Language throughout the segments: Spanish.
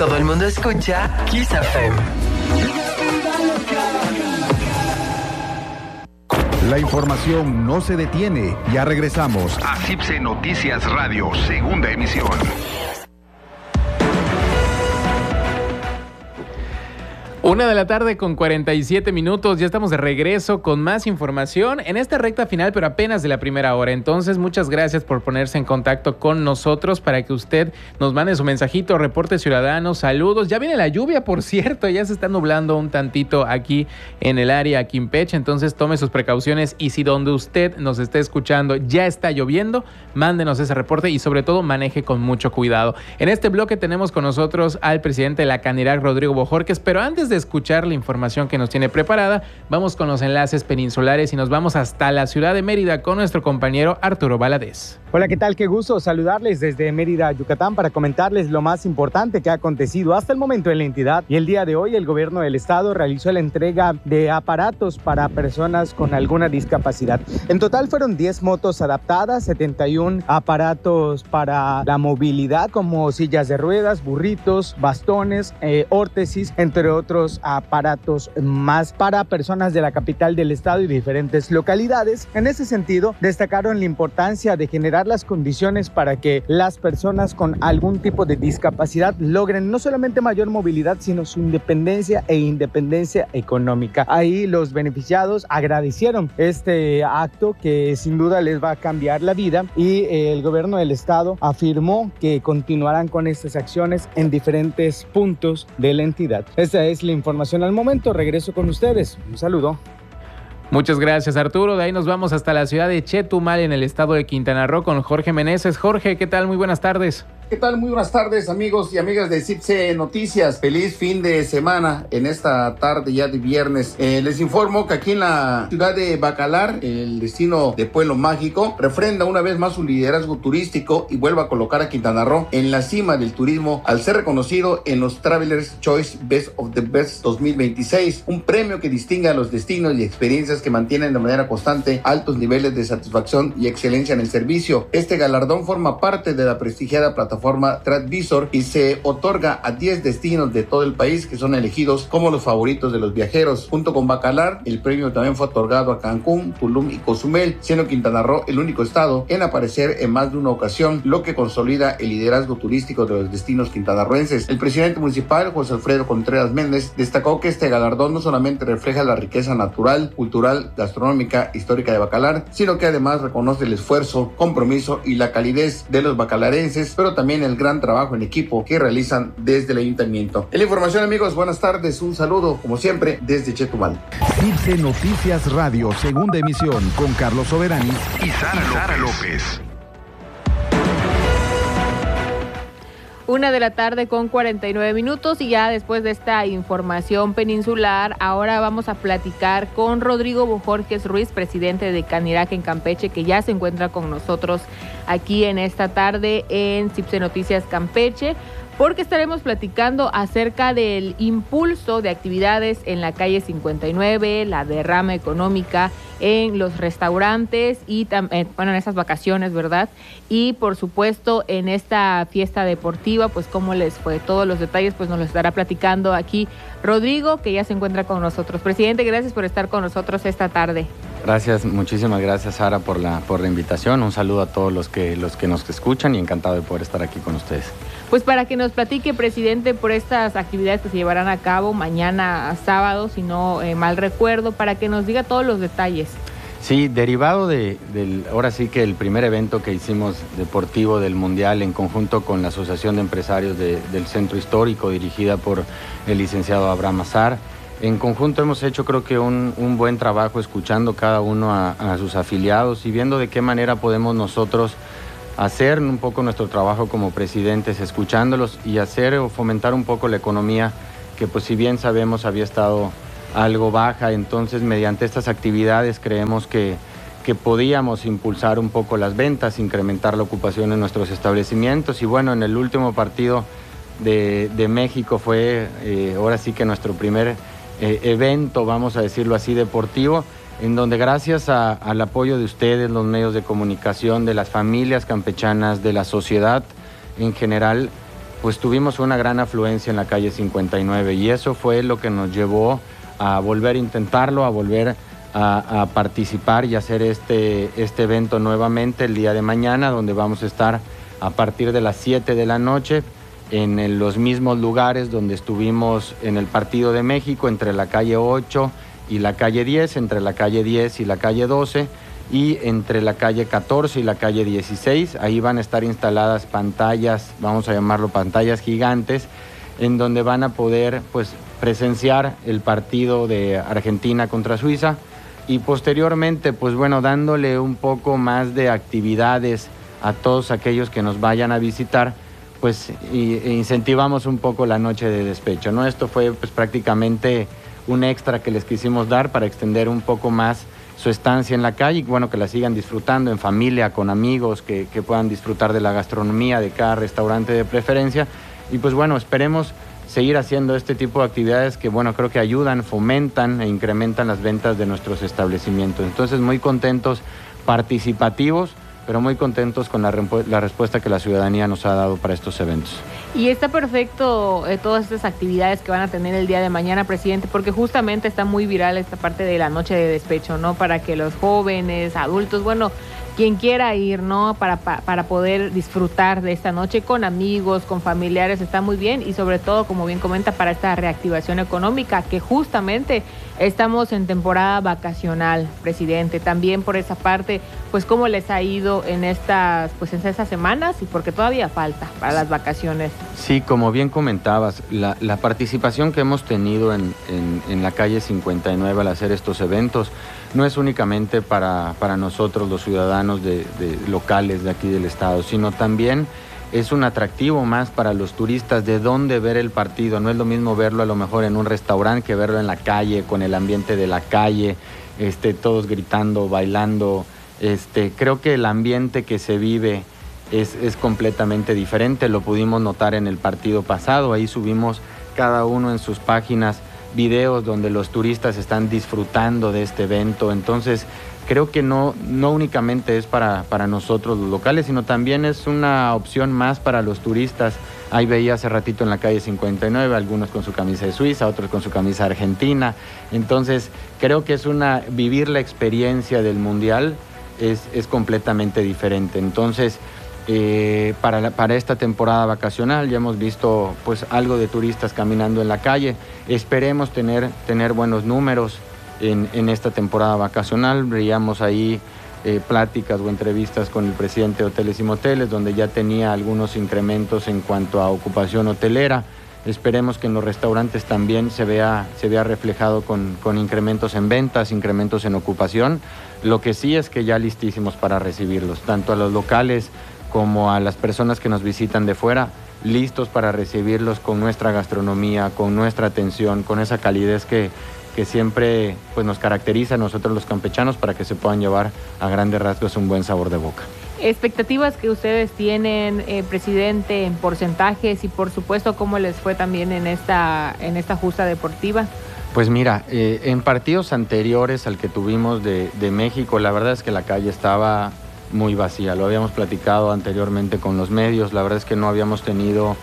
Todo el mundo escucha Kiss FM. La información no se detiene. Ya regresamos a CIPSE Noticias Radio, segunda emisión. 1:47 PM. Ya estamos de regreso con más información en esta recta final, pero apenas de la primera hora. Entonces, muchas gracias por ponerse en contacto con nosotros para que usted nos mande su mensajito, reporte ciudadano, saludos. Ya viene la lluvia, por cierto, ya se está nublando un tantito aquí en el área Quimpeche, entonces tome sus precauciones y si donde usted nos esté escuchando ya está lloviendo, mándenos ese reporte y sobre todo maneje con mucho cuidado. En este bloque tenemos con nosotros al presidente de la Canirac, Rodrigo Bojorquez, pero antes de escuchar la información que nos tiene preparada, vamos con los enlaces peninsulares y nos vamos hasta la ciudad de Mérida con nuestro compañero Arturo Valadez. Hola, ¿qué tal? Qué gusto saludarles desde Mérida, Yucatán, para comentarles lo más importante que ha acontecido hasta el momento en la entidad. Y el día de hoy el gobierno del estado realizó la entrega de aparatos para personas con alguna discapacidad. En total fueron 10 motos adaptadas, 71 aparatos para la movilidad como sillas de ruedas, burritos, bastones, órtesis, entre otros aparatos más para personas de la capital del estado y diferentes localidades. En ese sentido, destacaron la importancia de generar las condiciones para que las personas con algún tipo de discapacidad logren no solamente mayor movilidad, sino su independencia e independencia económica. Ahí los beneficiados agradecieron este acto que sin duda les va a cambiar la vida y el gobierno del estado afirmó que continuarán con estas acciones en diferentes puntos de la entidad. Esta es la información al momento. Regreso con ustedes. Un saludo. Muchas gracias, Arturo. De ahí nos vamos hasta la ciudad de Chetumal, en el estado de Quintana Roo, con Jorge Meneses. Jorge, ¿qué tal? Muy buenas tardes. ¿Qué tal? Muy buenas tardes, amigos y amigas de CIPSE Noticias. Feliz fin de semana en esta tarde ya de viernes. Les informo que aquí en la ciudad de Bacalar, el destino de Pueblo Mágico, refrenda una vez más su liderazgo turístico y vuelve a colocar a Quintana Roo en la cima del turismo al ser reconocido en los Travelers Choice Best of the Best 2026, un premio que distingue a los destinos y experiencias que mantienen de manera constante altos niveles de satisfacción y excelencia en el servicio. Este galardón forma parte de la prestigiada plataforma TripAdvisor y se otorga a 10 destinos de todo el país que son elegidos como los favoritos de los viajeros. Junto con Bacalar, el premio también fue otorgado a Cancún, Tulum y Cozumel, siendo Quintana Roo el único estado en aparecer en más de una ocasión, lo que consolida el liderazgo turístico de los destinos quintanarroenses. El presidente municipal, José Alfredo Contreras Méndez, destacó que este galardón no solamente refleja la riqueza natural, cultural, gastronómica, histórica de Bacalar, sino que además reconoce el esfuerzo, compromiso y la calidez de los bacalarenses, pero también el gran trabajo en equipo que realizan desde el ayuntamiento. En la información, amigos, buenas tardes, un saludo como siempre desde Chetumal. CIPSE Noticias Radio, segunda emisión, con Carlos Soberani y Sara López. 1:49 PM y ya después de esta información peninsular, ahora vamos a platicar con Rodrigo Bojorquez Ruiz, presidente de Canirac en Campeche, que ya se encuentra con nosotros aquí en esta tarde en CIPSE Noticias Campeche, porque estaremos platicando acerca del impulso de actividades en la calle 59, la derrama económica en los restaurantes y en esas vacaciones, ¿verdad? Y por supuesto en esta fiesta deportiva, pues cómo les fue. Todos los detalles pues nos los estará platicando aquí Rodrigo, que ya se encuentra con nosotros. Presidente, gracias por estar con nosotros esta tarde. Gracias, muchísimas gracias, Sara, por la invitación. Un saludo a todos los que nos escuchan y encantado de poder estar aquí con ustedes. Pues para que nos platique, presidente, por estas actividades que se llevarán a cabo mañana sábado, si no mal recuerdo, para que nos diga todos los detalles. Sí, derivado ahora sí que el primer evento que hicimos deportivo del Mundial en conjunto con la Asociación de Empresarios del Centro Histórico, dirigida por el licenciado Abraham Azar. En conjunto hemos hecho creo que un buen trabajo escuchando cada uno a sus afiliados y viendo de qué manera podemos nosotros hacer un poco nuestro trabajo como presidentes, escuchándolos y hacer o fomentar un poco la economía que pues si bien sabemos había estado algo baja. Entonces mediante estas actividades creemos que podíamos impulsar un poco las ventas, incrementar la ocupación en nuestros establecimientos y bueno, en el último partido de México fue ahora sí que nuestro primer evento, vamos a decirlo así, deportivo, en donde gracias al apoyo de ustedes, los medios de comunicación, de las familias campechanas, de la sociedad en general, pues tuvimos una gran afluencia en la calle 59 y eso fue lo que nos llevó a volver a intentarlo, a volver a participar y hacer este evento nuevamente el día de mañana, donde vamos a estar a partir de las 7 de la noche en los mismos lugares donde estuvimos en el Partido de México, entre la calle 8 y la calle 10, entre la calle 10 y la calle 12 y entre la calle 14 y la calle 16. Ahí van a estar instaladas pantallas, vamos a llamarlo pantallas gigantes, en donde van a poder pues presenciar el partido de Argentina contra Suiza y posteriormente pues bueno, dándole un poco más de actividades a todos aquellos que nos vayan a visitar, pues incentivamos un poco la noche de despecho, ¿no? Esto fue pues prácticamente un extra que les quisimos dar para extender un poco más su estancia en la calle y bueno, que la sigan disfrutando en familia, con amigos, que puedan disfrutar de la gastronomía de cada restaurante de preferencia y pues bueno, esperemos seguir haciendo este tipo de actividades que bueno, creo que ayudan, fomentan e incrementan las ventas de nuestros establecimientos. Entonces muy contentos, participativos, pero muy contentos con la respuesta que la ciudadanía nos ha dado para estos eventos. Y está perfecto todas estas actividades que van a tener el día de mañana, presidente, porque justamente está muy viral esta parte de la noche de despecho, ¿no? Para que los jóvenes, adultos, bueno, quien quiera ir, ¿no? Para poder disfrutar de esta noche con amigos, con familiares, está muy bien y sobre todo, como bien comenta, para esta reactivación económica, que justamente estamos en temporada vacacional, presidente. También por esa parte, pues cómo les ha ido en estas semanas y porque todavía falta para las vacaciones. Sí, como bien comentabas, la participación que hemos tenido en la calle 59 al hacer estos eventos no es únicamente para nosotros los ciudadanos de locales de aquí del estado, sino también es un atractivo más para los turistas de dónde ver el partido. No es lo mismo verlo a lo mejor en un restaurante que verlo en la calle, con el ambiente de la calle, todos gritando, bailando. Creo que el ambiente que se vive es completamente diferente. Lo pudimos notar en el partido pasado. Ahí subimos cada uno en sus páginas videos donde los turistas están disfrutando de este evento. Entonces creo que no únicamente es para nosotros los locales, sino también es una opción más para los turistas. Ahí veía hace ratito en la calle 59, algunos con su camisa de Suiza, otros con su camisa argentina. Entonces creo que vivir la experiencia del Mundial es completamente diferente. Entonces para esta temporada vacacional ya hemos visto pues algo de turistas caminando en la calle. Esperemos tener buenos números en esta temporada vacacional. Veíamos ahí pláticas o entrevistas con el presidente de Hoteles y Moteles, donde ya tenía algunos incrementos en cuanto a ocupación hotelera. Esperemos que en los restaurantes también se vea reflejado con incrementos en ventas, incrementos en ocupación. Lo que sí es que ya listísimos para recibirlos, tanto a los locales como a las personas que nos visitan de fuera, listos para recibirlos con nuestra gastronomía, con nuestra atención, con esa calidez que siempre pues, nos caracteriza a nosotros los campechanos para que se puedan llevar a grandes rasgos un buen sabor de boca. Expectativas que ustedes tienen, presidente, en porcentajes y por supuesto cómo les fue también en esta justa deportiva. Pues mira, en partidos anteriores al que tuvimos de México, la verdad es que la calle estaba muy vacía. Lo habíamos platicado anteriormente con los medios. La verdad es que no habíamos tenido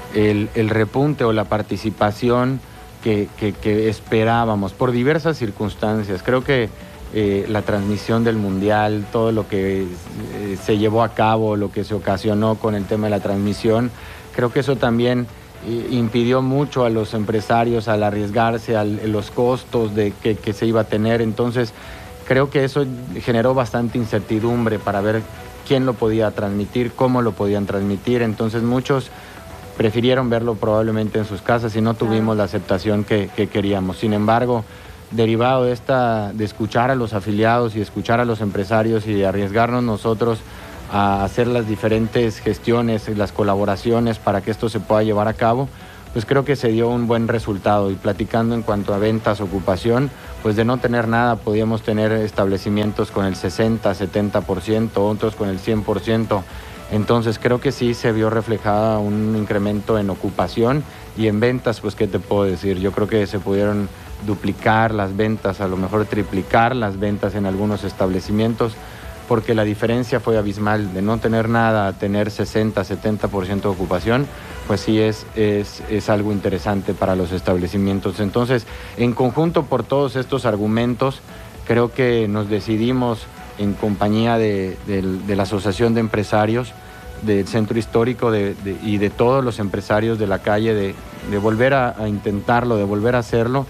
el repunte o la participación que esperábamos por diversas circunstancias. Creo que la transmisión del Mundial, todo lo que se llevó a cabo, lo que se ocasionó con el tema de la transmisión, creo que eso también impidió mucho a los empresarios al arriesgarse a los costos que se iba a tener. Entonces creo que eso generó bastante incertidumbre para ver quién lo podía transmitir, cómo lo podían transmitir. Entonces muchos prefirieron verlo probablemente en sus casas y no tuvimos la aceptación que queríamos. Sin embargo, derivado de escuchar a los afiliados y escuchar a los empresarios y de arriesgarnos nosotros a hacer las diferentes gestiones y las colaboraciones para que esto se pueda llevar a cabo, pues creo que se dio un buen resultado. Y platicando en cuanto a ventas, ocupación, pues de no tener nada podíamos tener establecimientos con el 60, 70%, otros con el 100%. Entonces creo que sí se vio reflejada un incremento en ocupación y en ventas, pues qué te puedo decir, yo creo que se pudieron duplicar las ventas, a lo mejor triplicar las ventas en algunos establecimientos, porque la diferencia fue abismal, de no tener nada a tener 60, 70% de ocupación, pues sí es algo interesante para los establecimientos. Entonces, en conjunto, por todos estos argumentos, creo que nos decidimos en compañía de la Asociación de Empresarios del Centro Histórico y de todos los empresarios de la calle de volver a intentarlo, de volver a hacerlo,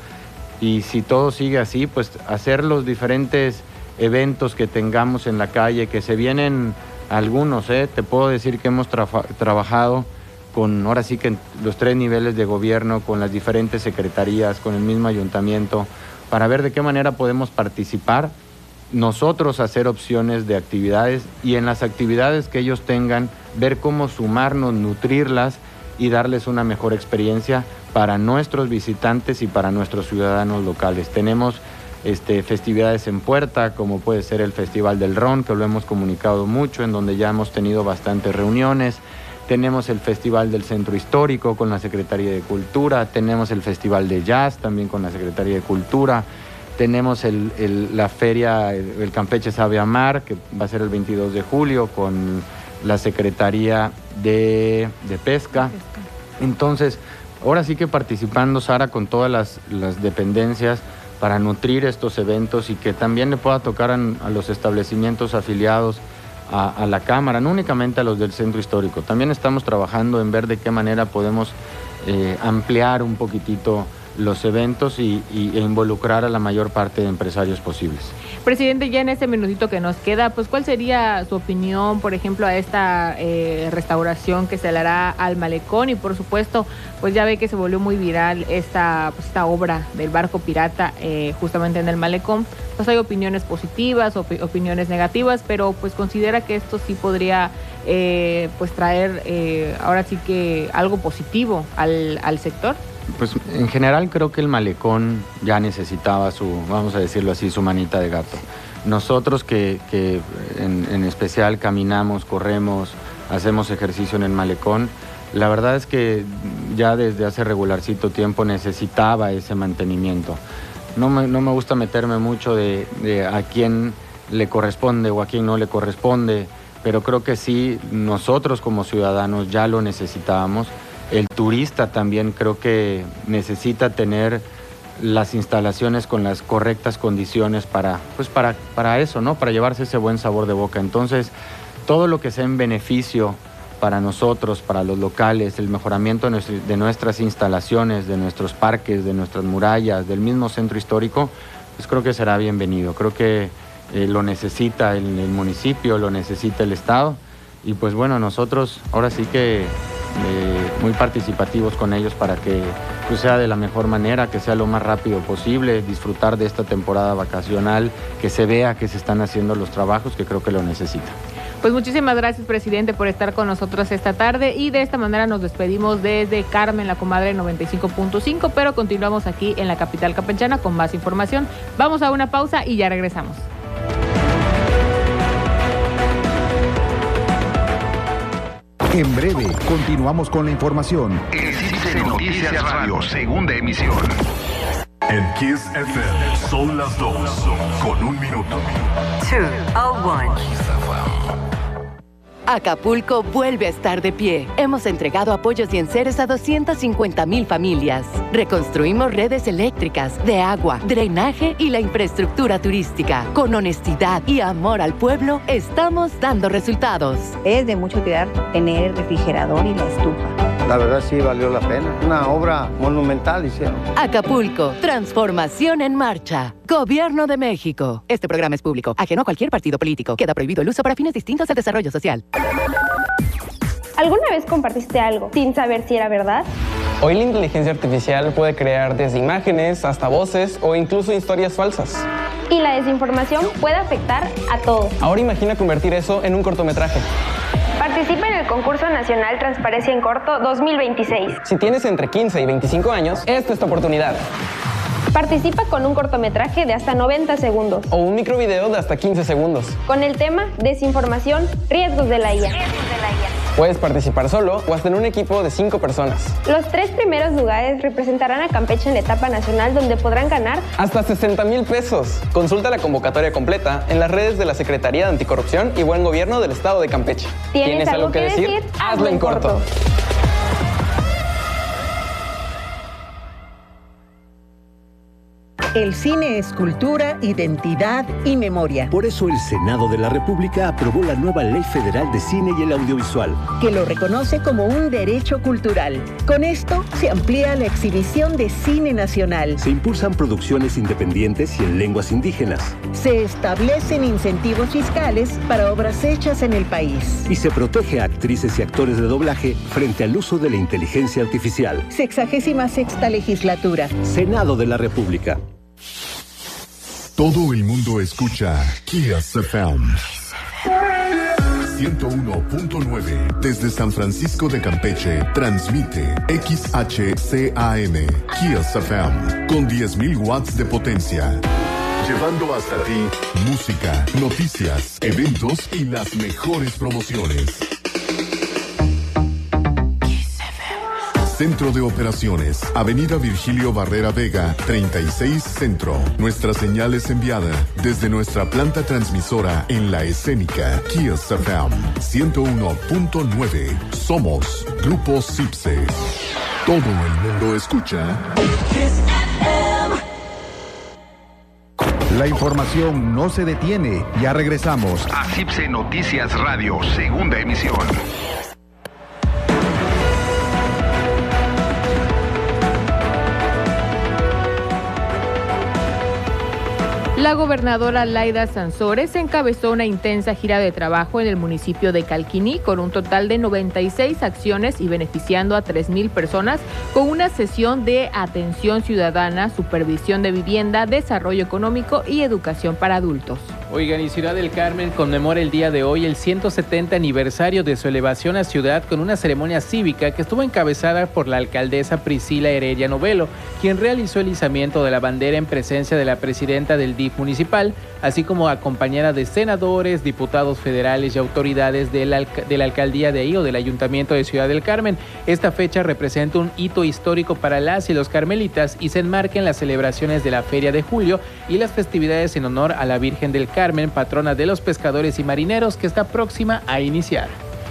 y si todo sigue así, pues hacer los diferentes eventos que tengamos en la calle, que se vienen algunos, te puedo decir que hemos trabajado con, ahora sí que en los 3 niveles de gobierno, con las diferentes secretarías, con el mismo ayuntamiento, para ver de qué manera podemos participar, nosotros hacer opciones de actividades y en las actividades que ellos tengan, ver cómo sumarnos, nutrirlas y darles una mejor experiencia para nuestros visitantes y para nuestros ciudadanos locales. Tenemos festividades en puerta, como puede ser el Festival del Ron, que lo hemos comunicado mucho, en donde ya hemos tenido bastantes reuniones. Tenemos el Festival del Centro Histórico con la Secretaría de Cultura, tenemos el Festival de Jazz también con la Secretaría de Cultura, tenemos la feria, el Campeche Sabe Amar, que va a ser el 22 de julio con la Secretaría de Pesca. Entonces, ahora sí que participando, Sara, con todas las dependencias para nutrir estos eventos y que también le pueda tocar a los establecimientos afiliados a la Cámara, no únicamente a los del Centro Histórico. También estamos trabajando en ver de qué manera podemos ampliar un poquitito los eventos e involucrar a la mayor parte de empresarios posibles. Presidente, ya en este minutito que nos queda, pues ¿cuál sería su opinión, por ejemplo, a esta restauración que se le hará al malecón? Y por supuesto, pues ya ve que se volvió muy viral esta obra del barco pirata justamente en el malecón. Pues hay opiniones positivas, opiniones negativas, pero pues considera que esto sí podría pues traer ahora sí que algo positivo al sector. Pues en general creo que el malecón ya necesitaba vamos a decirlo así, su manita de gato. Nosotros que en especial caminamos, corremos, hacemos ejercicio en el malecón, la verdad es que ya desde hace regularcito tiempo necesitaba ese mantenimiento. No me gusta meterme mucho de a quién le corresponde o a quién no le corresponde, pero creo que sí, nosotros como ciudadanos ya lo necesitábamos. El turista también creo que necesita tener las instalaciones con las correctas condiciones para eso, ¿no? Para llevarse ese buen sabor de boca. Entonces, todo lo que sea en beneficio para nosotros, para los locales, el mejoramiento de nuestras instalaciones, de nuestros parques, de nuestras murallas, del mismo centro histórico, pues creo que será bienvenido. Creo que lo necesita el municipio, lo necesita el Estado y pues bueno, nosotros ahora sí que muy participativos con ellos para que pues, sea de la mejor manera, que sea lo más rápido posible, disfrutar de esta temporada vacacional, que se vea que se están haciendo los trabajos, que creo que lo necesita. Pues muchísimas gracias, presidente, por estar con nosotros esta tarde y de esta manera nos despedimos desde Carmen, la comadre 95.5, pero continuamos aquí en la capital campechana con más información. Vamos a una pausa y ya regresamos. En breve, continuamos con la información. El CIPSE Noticias Radio, segunda emisión. En Kiss FM son las 2 con 1 minuto. 2:01. Acapulco vuelve a estar de pie. Hemos entregado apoyos y enseres a 250,000 familias. Reconstruimos redes eléctricas, de agua, drenaje y la infraestructura turística. Con honestidad y amor al pueblo, estamos dando resultados. Es de mucha utilidad tener el refrigerador y la estufa. La verdad sí valió la pena. Una obra monumental hicieron. Acapulco, transformación en marcha. Gobierno de México. Este programa es público, ajeno a cualquier partido político. Queda prohibido el uso para fines distintos al desarrollo social. ¿Alguna vez compartiste algo sin saber si era verdad? Hoy la inteligencia artificial puede crear desde imágenes hasta voces o incluso historias falsas. Y la desinformación puede afectar a todos. Ahora imagina convertir eso en un cortometraje. Participa en el concurso nacional Transparencia en Corto 2026. Si tienes entre 15 y 25 años, esta es tu oportunidad. Participa con un cortometraje de hasta 90 segundos. O un microvideo de hasta 15 segundos. Con el tema Desinformación, riesgos de la IA. Puedes participar solo o hasta en un equipo de 5 personas. Los 3 primeros lugares representarán a Campeche en la etapa nacional, donde podrán ganar hasta 60,000 pesos. Consulta la convocatoria completa en las redes de la Secretaría de Anticorrupción y Buen Gobierno del Estado de Campeche. ¿Tienes algo que decir? Hazlo en corto. El cine es cultura, identidad y memoria. Por eso el Senado de la República aprobó la nueva Ley Federal de Cine y el Audiovisual, que lo reconoce como un derecho cultural. Con esto se amplía la exhibición de cine nacional. Se impulsan producciones independientes y en lenguas indígenas. Se establecen incentivos fiscales para obras hechas en el país. Y se protege a actrices y actores de doblaje frente al uso de la inteligencia artificial. 66ª legislatura. Senado de la República. Todo el mundo escucha Kiss FM 101.9 desde San Francisco de Campeche. Transmite XHCAM Kiss FM con 10,000 watts de potencia, llevando hasta ti música, noticias, eventos y las mejores promociones. Centro de Operaciones, Avenida Virgilio Barrera Vega, 36 Centro. Nuestra señal es enviada desde nuestra planta transmisora en La Escénica, Kiss FM 101.9. Somos Grupo CIPSE. Todo el mundo escucha Kiss FM. La información no se detiene. Ya regresamos a CIPSE Noticias Radio, segunda emisión. La gobernadora Laida Sansores encabezó una intensa gira de trabajo en el municipio de Calquiní con un total de 96 acciones y beneficiando a 3,000 personas con una sesión de atención ciudadana, supervisión de vivienda, desarrollo económico y educación para adultos. Oigan, y Ciudad del Carmen conmemora el día de hoy el 170 aniversario de su elevación a ciudad con una ceremonia cívica que estuvo encabezada por la alcaldesa Priscila Heredia Novelo, quien realizó el izamiento de la bandera en presencia de la presidenta del DIF municipal, así como acompañada de senadores, diputados federales y autoridades de la alcaldía de ahí o del ayuntamiento de Ciudad del Carmen. Esta fecha representa un hito histórico para las y los carmelitas y se enmarca en las celebraciones de la Feria de Julio y las festividades en honor a la Virgen del Carmen, patrona de los pescadores y marineros, que está próxima a iniciar.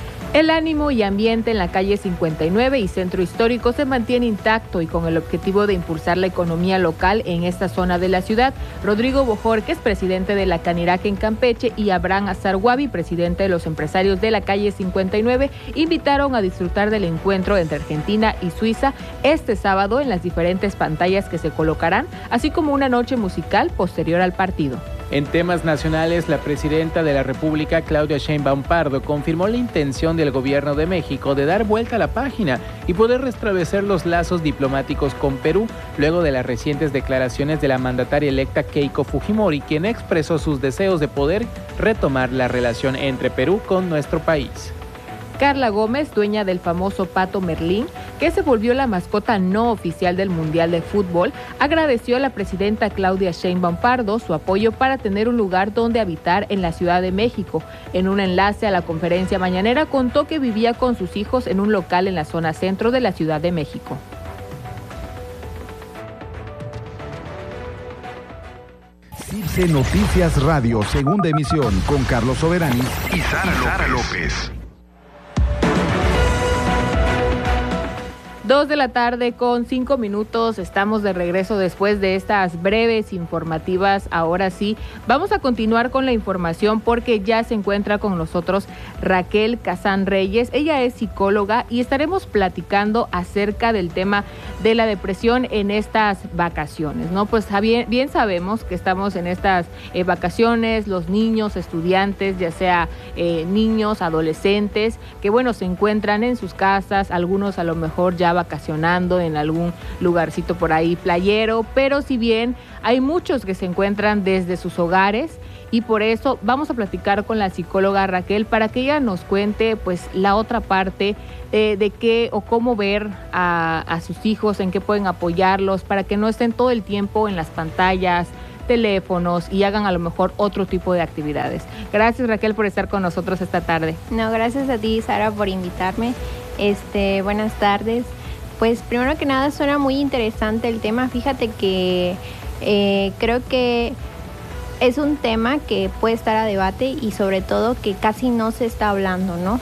El ánimo y ambiente en la calle 59 y Centro Histórico se mantiene intacto y con el objetivo de impulsar la economía local en esta zona de la ciudad. Rodrigo Bojorquez, presidente de la Canirac en Campeche, y Abraham Azarguabi, presidente de los empresarios de la calle 59, invitaron a disfrutar del encuentro entre Argentina y Suiza este sábado en las diferentes pantallas que se colocarán, así como una noche musical posterior al partido. En temas nacionales, la presidenta de la República, Claudia Sheinbaum Pardo, confirmó la intención del gobierno de México de dar vuelta a la página y poder restablecer los lazos diplomáticos con Perú, luego de las recientes declaraciones de la mandataria electa Keiko Fujimori, quien expresó sus deseos de poder retomar la relación entre Perú con nuestro país. Carla Gómez, dueña del famoso Pato Merlín, que se volvió la mascota no oficial del Mundial de Fútbol, agradeció a la presidenta Claudia Sheinbaum Pardo su apoyo para tener un lugar donde habitar en la Ciudad de México. En un enlace a la conferencia mañanera contó que vivía con sus hijos en un local en la zona centro de la Ciudad de México. CIPSE Noticias Radio, segunda emisión, con Carlos Soberanis y Sara López. 2 de la tarde con 5 minutos, estamos de regreso después de estas breves informativas. Ahora sí, vamos a continuar con la información porque ya se encuentra con nosotros Raquel Kazán Reyes. Ella es psicóloga y estaremos platicando acerca del tema de la depresión en estas vacaciones, ¿no? Pues bien sabemos que estamos en estas vacaciones, los niños, estudiantes, ya sea niños, adolescentes, que bueno, se encuentran en sus casas, algunos a lo mejor ya vacacionando en algún lugarcito por ahí playero, pero si bien hay muchos que se encuentran desde sus hogares, y por eso vamos a platicar con la psicóloga Raquel para que ella nos cuente pues la otra parte de qué o cómo ver a sus hijos, en qué pueden apoyarlos para que no estén todo el tiempo en las pantallas, teléfonos y hagan a lo mejor otro tipo de actividades. Gracias, Raquel, por estar con nosotros esta tarde. No, gracias a ti, Sara, por invitarme. Buenas tardes. Pues primero que nada suena muy interesante el tema. Fíjate que creo que es un tema que puede estar a debate y sobre todo que casi no se está hablando, ¿no?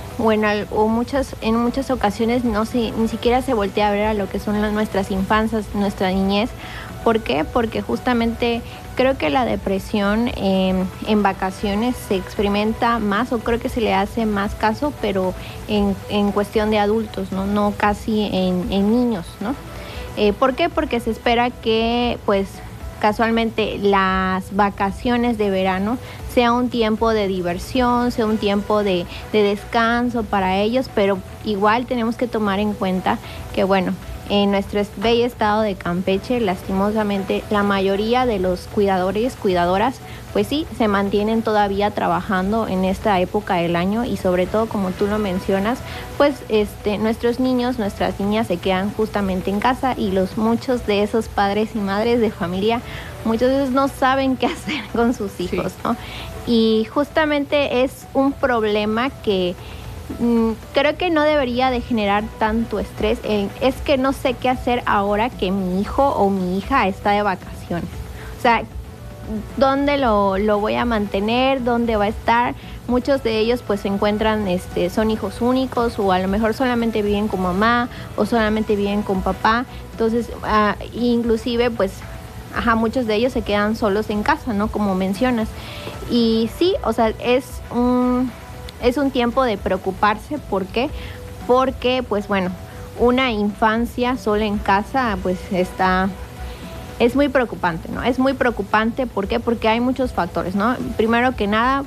En muchas ocasiones ni siquiera se voltea a ver a lo que son nuestras infancias, nuestra niñez. ¿Por qué? Porque justamente creo que la depresión en vacaciones se experimenta más, o creo que se le hace más caso, pero en cuestión de adultos, no casi en niños, ¿no? ¿Por qué? Porque se espera que, pues, casualmente las vacaciones de verano sea un tiempo de diversión, sea un tiempo de descanso para ellos, pero igual tenemos que tomar en cuenta que, bueno, en nuestro bello estado de Campeche, lastimosamente, la mayoría de los cuidadores, cuidadoras, pues sí, se mantienen todavía trabajando en esta época del año y sobre todo, como tú lo mencionas, pues nuestros niños, nuestras niñas se quedan justamente en casa y muchos de esos padres y madres de familia, muchos de ellos no saben qué hacer con sus hijos, sí, ¿no? Y justamente es un problema que creo que no debería de generar tanto estrés. Es que no sé qué hacer ahora que mi hijo o mi hija está de vacaciones. O sea, ¿dónde lo voy a mantener? ¿Dónde va a estar? Muchos de ellos pues se encuentran, son hijos únicos, o a lo mejor solamente viven con mamá o solamente viven con papá. Entonces, inclusive pues, muchos de ellos se quedan solos en casa, ¿no? Como mencionas. Y sí, o sea, es un tiempo de preocuparse. ¿Por qué? Porque, pues bueno, una infancia sola en casa, pues es muy preocupante, ¿no? Es muy preocupante. ¿Por qué? Porque hay muchos factores, ¿no? Primero que nada,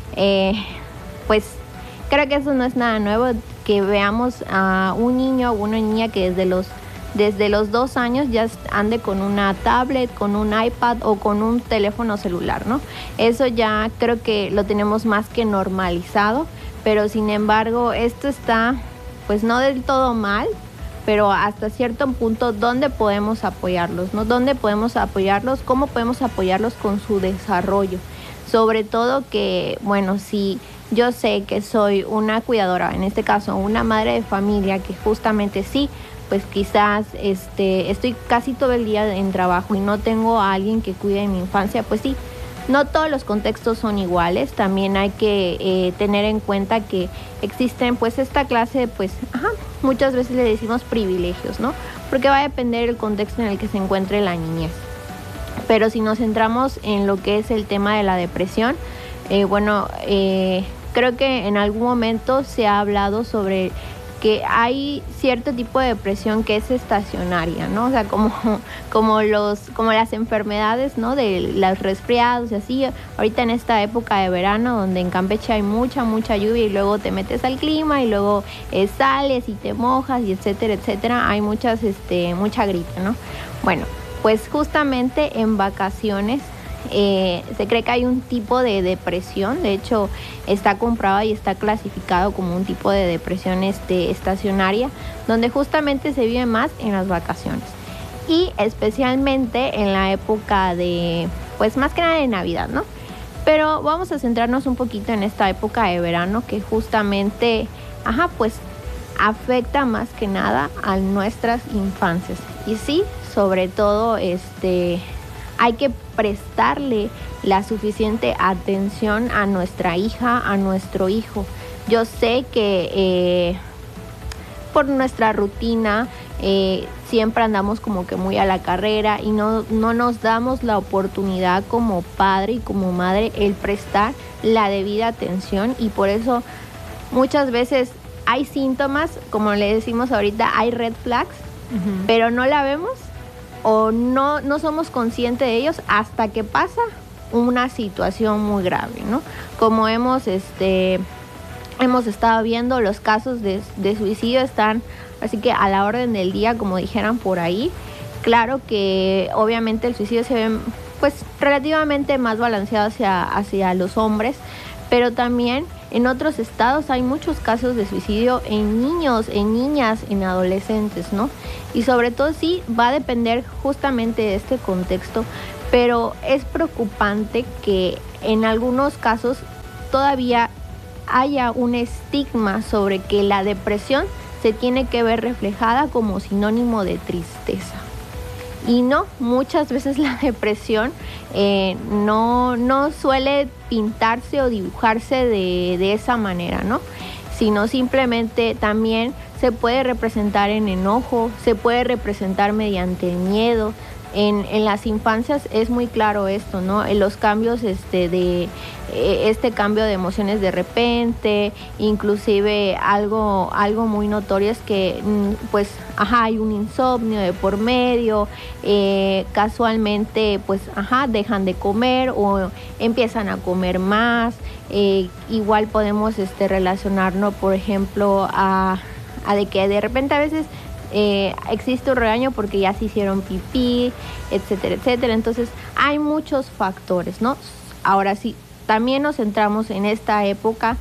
pues creo que eso no es nada nuevo, que veamos a un niño o una niña que desde los 2 años ya ande con una tablet, con un iPad o con un teléfono celular, ¿no? Eso ya creo que lo tenemos más que normalizado, pero sin embargo esto está pues no del todo mal, pero hasta cierto punto, ¿dónde podemos apoyarlos, no? ¿Dónde podemos apoyarlos? ¿Cómo podemos apoyarlos con su desarrollo? Sobre todo que, bueno, si yo sé que soy una cuidadora, en este caso una madre de familia, que justamente sí, pues quizás estoy casi todo el día en trabajo y no tengo a alguien que cuide de mi infancia, pues sí, no todos los contextos son iguales. También hay que tener en cuenta que existen pues esta clase, pues, muchas veces le decimos privilegios, ¿no? Porque va a depender del contexto en el que se encuentre la niñez. Pero si nos centramos en lo que es el tema de la depresión, creo que en algún momento se ha hablado sobre que hay cierto tipo de depresión que es estacionaria, ¿no? O sea, como las enfermedades, ¿no? De los resfriados y así. Ahorita en esta época de verano, donde en Campeche hay mucha lluvia y luego te metes al clima y luego sales y te mojas y etcétera, etcétera. Hay mucha gripe, ¿no? Bueno, pues justamente en vacaciones se cree que hay un tipo de depresión. De hecho, está comprobado y está clasificado como un tipo de depresión estacionaria, donde justamente se vive más en las vacaciones y especialmente en la época de, pues más que nada de Navidad, ¿no? Pero vamos a centrarnos un poquito en esta época de verano, que justamente, pues afecta más que nada a nuestras infancias. Y sí, sobre todo hay que prestarle la suficiente atención a nuestra hija, a nuestro hijo. Yo sé que por nuestra rutina siempre andamos como que muy a la carrera y no nos damos la oportunidad como padre y como madre el prestar la debida atención, y por eso muchas veces hay síntomas, como le decimos ahorita, hay red flags, pero no la vemos o no somos conscientes de ellos hasta que pasa una situación muy grave, ¿no? Como hemos estado viendo, los casos de suicidio están así que a la orden del día, como dijeran por ahí. Claro que obviamente el suicidio se ve pues relativamente más balanceado hacia los hombres, pero también en otros estados hay muchos casos de suicidio en niños, en niñas, en adolescentes, ¿no? Y sobre todo sí va a depender justamente de este contexto, pero es preocupante que en algunos casos todavía haya un estigma sobre que la depresión se tiene que ver reflejada como sinónimo de tristeza. Y no, muchas veces la depresión no suele pintarse o dibujarse de esa manera, ¿no? Sino simplemente también se puede representar en enojo, se puede representar mediante el miedo. En las infancias es muy claro esto, ¿no? En los cambios este cambio de emociones de repente, inclusive algo muy notorio es que pues hay un insomnio de por medio, casualmente pues dejan de comer o empiezan a comer más. Igual podemos relacionarnos, por ejemplo, a de que de repente a veces existe un regaño porque ya se hicieron pipí, etcétera, etcétera. Entonces hay muchos factores, ¿no? Ahora sí, también nos centramos en esta época,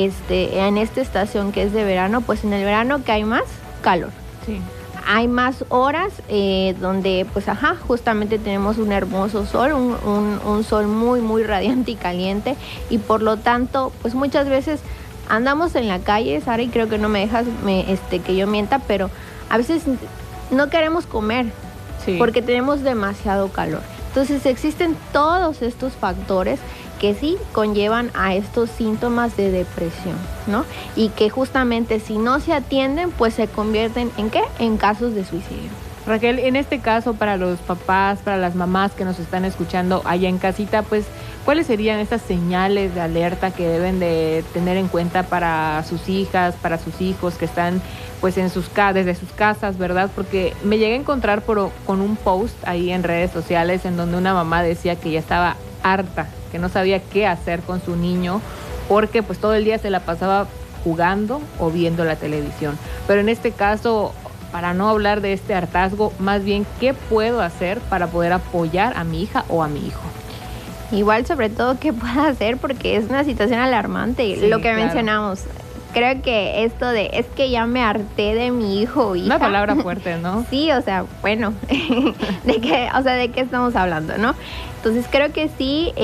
en esta estación que es de verano, pues en el verano que hay más calor. Sí. Hay más horas donde pues justamente tenemos un hermoso sol, un sol muy muy radiante y caliente, y por lo tanto pues muchas veces andamos en la calle, Sara, y creo que no me dejas que yo mienta, pero a veces no queremos comer porque tenemos demasiado calor. Entonces existen todos estos factores que sí conllevan a estos síntomas de depresión, ¿no? Y que justamente si no se atienden, pues se convierten ¿en qué? En casos de suicidio. Raquel, en este caso, para los papás, para las mamás que nos están escuchando allá en casita, pues, ¿cuáles serían estas señales de alerta que deben de tener en cuenta para sus hijas, para sus hijos que están pues desde sus casas, ¿verdad? Porque me llegué a encontrar con un post ahí en redes sociales en donde una mamá decía que ya estaba harta, que no sabía qué hacer con su niño porque pues todo el día se la pasaba jugando o viendo la televisión. Pero en este caso, para no hablar de este hartazgo, más bien, ¿qué puedo hacer para poder apoyar a mi hija o a mi hijo? Igual, sobre todo, ¿qué puedo hacer? Porque es una situación alarmante, lo que mencionamos. Creo que esto es que ya me harté de mi hijo o hija. Una palabra fuerte, ¿no? Sí, o sea, bueno, ¿de qué estamos hablando, no? Entonces, creo que sí,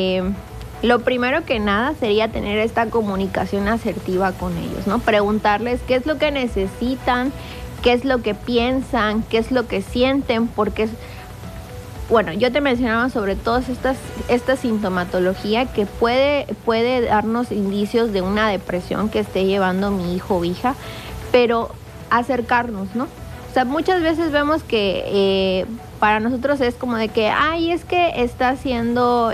lo primero que nada sería tener esta comunicación asertiva con ellos, ¿no? Preguntarles qué es lo que necesitan, qué es lo que piensan, qué es lo que sienten, porque bueno, yo te mencionaba sobre todas esta sintomatología que puede darnos indicios de una depresión que esté llevando mi hijo o hija, pero acercarnos, ¿no? O sea, muchas veces vemos que para nosotros es como de que, es que está haciendo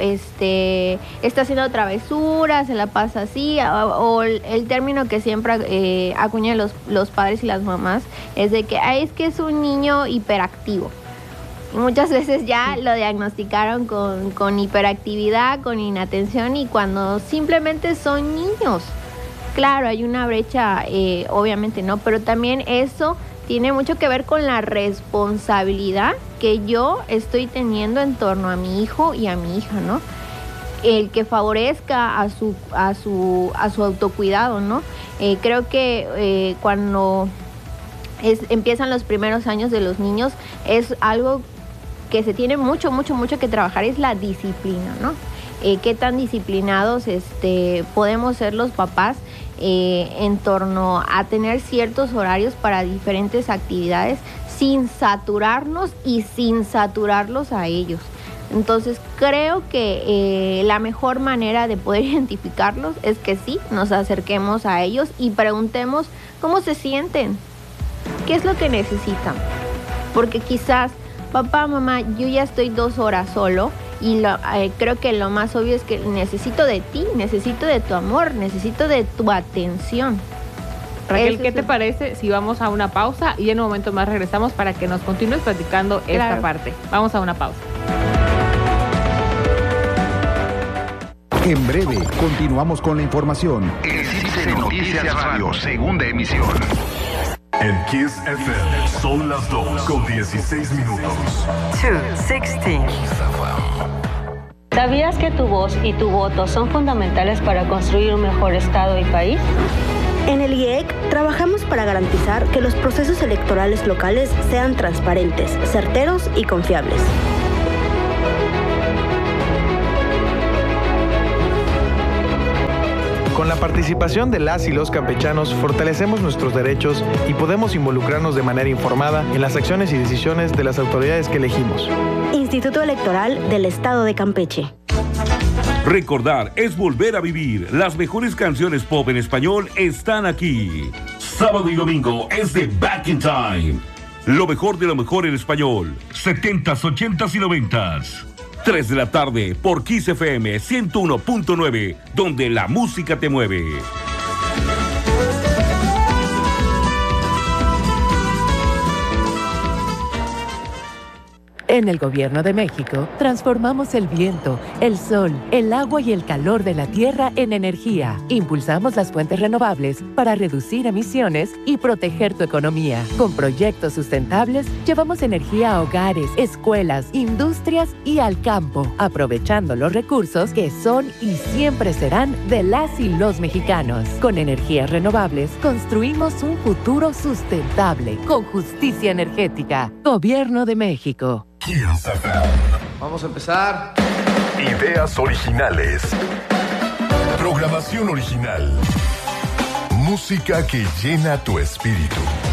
travesuras, se la pasa así, o el término que siempre acuñan los padres y las mamás es de que, es que es un niño hiperactivo. Y muchas veces ya lo diagnosticaron con hiperactividad, con inatención, y cuando simplemente son niños. Claro, hay una brecha, obviamente, ¿no? Pero también eso tiene mucho que ver con la responsabilidad que yo estoy teniendo en torno a mi hijo y a mi hija, ¿no? El que favorezca a su autocuidado, ¿no? Creo que cuando empiezan los primeros años de los niños, es algo que se tiene mucho que trabajar, es la disciplina, ¿no? Qué tan disciplinados podemos ser los papás en torno a tener ciertos horarios para diferentes actividades sin saturarnos y sin saturarlos a ellos. Entonces creo que la mejor manera de poder identificarlos es que sí, nos acerquemos a ellos y preguntemos cómo se sienten, qué es lo que necesitan, porque quizás papá, mamá, yo ya estoy 2 horas solo y creo que lo más obvio es que necesito de ti, necesito de tu amor, necesito de tu atención. Raquel, ¿qué te parece si vamos a una pausa y en un momento más regresamos para que nos continúes platicando esta parte? Vamos a una pausa. En breve, continuamos con la información. CIPSE Noticias Radio, segunda emisión. En Kiss FM son las 2:16 minutos. 2:16. ¿Sabías que tu voz y tu voto son fundamentales para construir un mejor Estado y país? En el IEC trabajamos para garantizar que los procesos electorales locales sean transparentes, certeros y confiables. Con la participación de las y los campechanos fortalecemos nuestros derechos y podemos involucrarnos de manera informada en las acciones y decisiones de las autoridades que elegimos. Instituto Electoral del Estado de Campeche. Recordar es volver a vivir. Las mejores canciones pop en español están aquí. Sábado y domingo es de Back in Time. Lo mejor de lo mejor en español. 70s, 80s y 90s. 3 de la tarde por Kiss FM 101.9, donde la música te mueve. En el Gobierno de México, transformamos el viento, el sol, el agua y el calor de la tierra en energía. Impulsamos las fuentes renovables para reducir emisiones y proteger tu economía. Con proyectos sustentables, llevamos energía a hogares, escuelas, industrias y al campo, aprovechando los recursos que son y siempre serán de las y los mexicanos. Con energías renovables, construimos un futuro sustentable, con justicia energética. Gobierno de México. Kiss FM. Vamos a empezar. Ideas originales. Programación original. Música que llena tu espíritu.